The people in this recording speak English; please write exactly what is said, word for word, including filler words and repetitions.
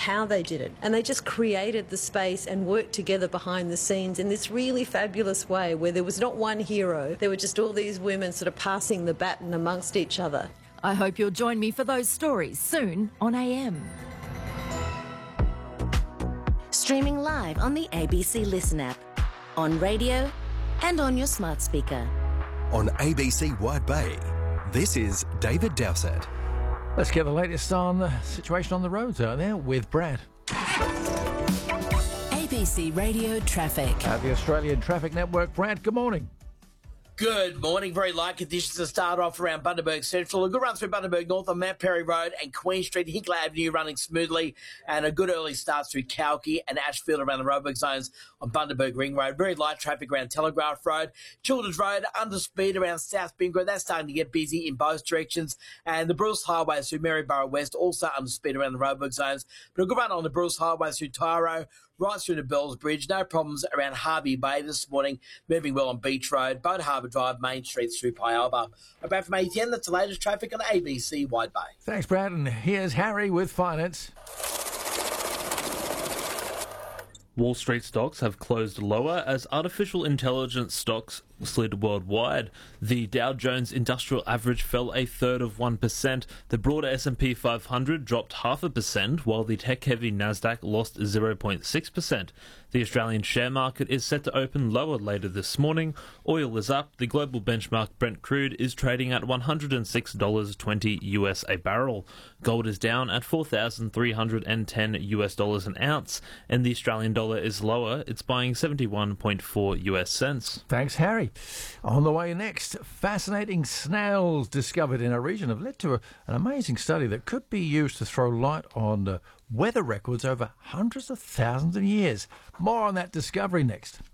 how they did it. And they just created the space and worked together behind the scenes in this really fabulous way where there was not one hero, there were just all these women sort of passing the baton amongst each other. I hope you'll join me for those stories soon on A M. Streaming live on the A B C Listen app, on radio and on your smart speaker. On A B C Wide Bay, this is David Dowsett. Let's get the latest on the situation on the roads out there with Brad. A B C Radio Traffic. At the Australian Traffic Network, Brad, good morning. Good morning. Very light conditions to start off around Bundaberg Central. A good run through Bundaberg North on Mount Perry Road and Queen Street, Hinkler Avenue running smoothly, and a good early start through Kalki and Ashfield around the roadwork zones on Bundaberg Ring Road. Very light traffic around Telegraph Road. Childers Road under speed around South Bingo. That's starting to get busy in both directions. And the Bruce Highway through Maryborough West also under speed around the roadwork zones. But a good run on the Bruce Highway through Tyro, right through to Bells Bridge. No problems around Harvey Bay this morning. Moving well on Beach Road, Boat Harbour Drive, Main Street through Pyalba. About from A T N, that's the latest traffic on A B C Wide Bay. Thanks, Brad. And here's Harry with finance. Wall Street stocks have closed lower as artificial intelligence stocks slid worldwide. The Dow Jones Industrial Average fell a third of one percent. The broader S and P five hundred dropped half a percent, while the tech-heavy Nasdaq lost zero point six percent. The Australian share market is set to open lower later this morning. Oil is up. The global benchmark Brent crude is trading at one hundred six dollars twenty U S a barrel. Gold is down at four thousand three hundred ten U S dollars an ounce, and the Australian dollar is lower. It's buying seventy-one point four U S cents. Thanks, Harry. On the way next, fascinating snails discovered in a region have led to a, an amazing study that could be used to throw light on uh, weather records over hundreds of thousands of years. More on that discovery next.